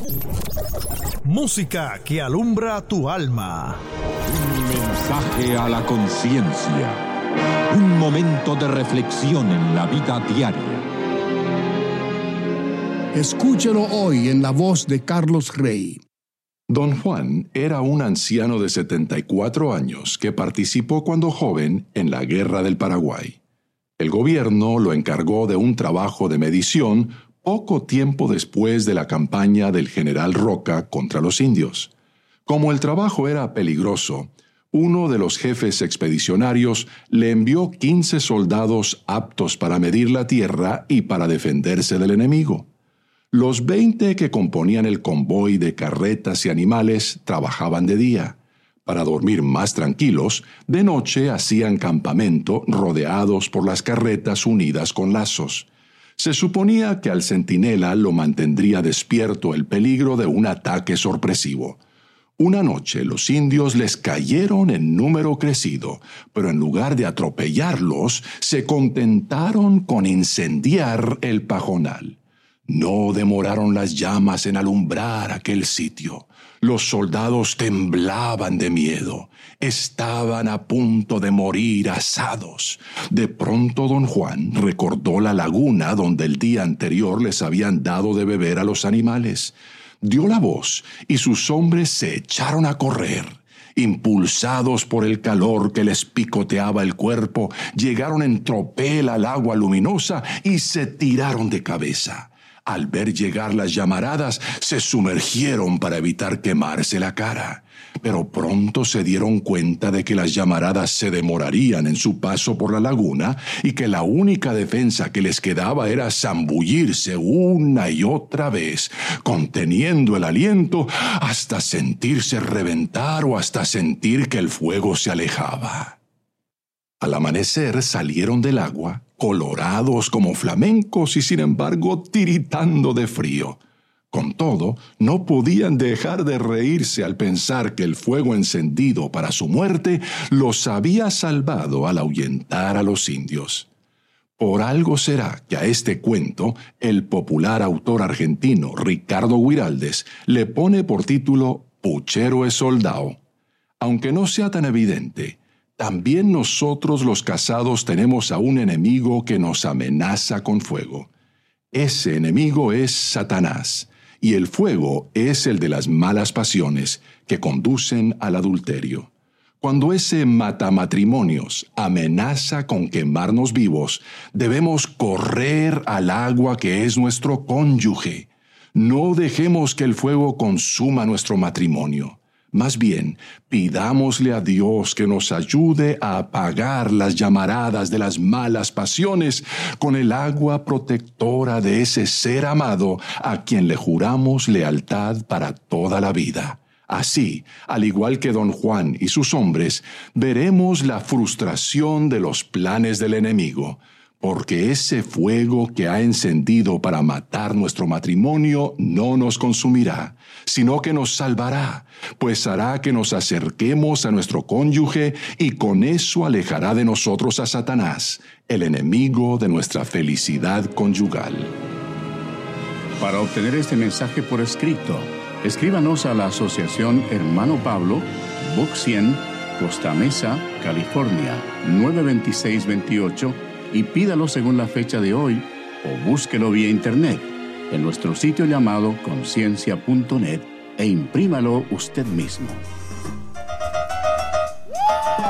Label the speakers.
Speaker 1: Música que alumbra tu alma.
Speaker 2: Un mensaje a la conciencia. Un momento de reflexión en la vida diaria.
Speaker 3: Escúchelo hoy en la voz de Carlos Rey.
Speaker 4: Don Juan era un anciano de 74 años que participó cuando joven en la Guerra del Paraguay. El gobierno lo encargó de un trabajo de medición poco tiempo después de la campaña del general Roca contra los indios. Como el trabajo era peligroso, uno de los jefes expedicionarios le envió 15 soldados aptos para medir la tierra y para defenderse del enemigo. Los 20 que componían el convoy de carretas y animales trabajaban de día. Para dormir más tranquilos, de noche hacían campamento rodeados por las carretas unidas con lazos. Se suponía que al centinela lo mantendría despierto el peligro de un ataque sorpresivo. Una noche los indios les cayeron en número crecido, pero en lugar de atropellarlos, se contentaron con incendiar el pajonal. No demoraron las llamas en alumbrar aquel sitio. Los soldados temblaban de miedo. Estaban a punto de morir asados. De pronto don Juan recordó la laguna donde el día anterior les habían dado de beber a los animales. Dio la voz y sus hombres se echaron a correr. Impulsados por el calor que les picoteaba el cuerpo, llegaron en tropel al agua luminosa y se tiraron de cabeza. Al ver llegar las llamaradas, se sumergieron para evitar quemarse la cara. Pero pronto se dieron cuenta de que las llamaradas se demorarían en su paso por la laguna y que la única defensa que les quedaba era zambullirse una y otra vez, conteniendo el aliento hasta sentirse reventar o hasta sentir que el fuego se alejaba. Al amanecer salieron del agua, colorados como flamencos y sin embargo tiritando de frío. Con todo, no podían dejar de reírse al pensar que el fuego encendido para su muerte los había salvado al ahuyentar a los indios. Por algo será que a este cuento el popular autor argentino Ricardo Guiraldes le pone por título Puchero es soldado. Aunque no sea tan evidente, también nosotros los casados tenemos a un enemigo que nos amenaza con fuego. Ese enemigo es Satanás, y el fuego es el de las malas pasiones que conducen al adulterio. Cuando ese matamatrimonios amenaza con quemarnos vivos, debemos correr al agua que es nuestro cónyuge. No dejemos que el fuego consuma nuestro matrimonio. Más bien, pidámosle a Dios que nos ayude a apagar las llamaradas de las malas pasiones con el agua protectora de ese ser amado a quien le juramos lealtad para toda la vida. Así, al igual que don Juan y sus hombres, veremos la frustración de los planes del enemigo, porque ese fuego que ha encendido para matar nuestro matrimonio no nos consumirá, sino que nos salvará, pues hará que nos acerquemos a nuestro cónyuge y con eso alejará de nosotros a Satanás, el enemigo de nuestra felicidad conyugal.
Speaker 5: Para obtener este mensaje por escrito, escríbanos a la Asociación Hermano Pablo, Box 100, Costa Mesa, California, 92628, y pídalo según la fecha de hoy o búsquelo vía internet en nuestro sitio llamado conciencia.net e imprímalo usted mismo.